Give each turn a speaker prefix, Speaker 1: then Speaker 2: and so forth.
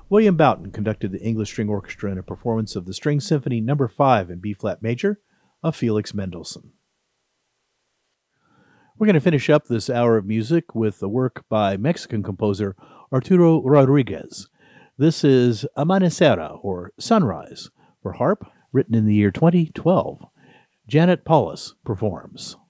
Speaker 1: William Boughton conducted the English String Orchestra in a performance of the String Symphony No. 5 in B-flat major of Felix Mendelssohn. We're going to finish up this hour of music with a work by Mexican composer Arturo Rodriguez. This is Amanecera, or Sunrise, for harp, written in the year 2012. Janet Paulus performs.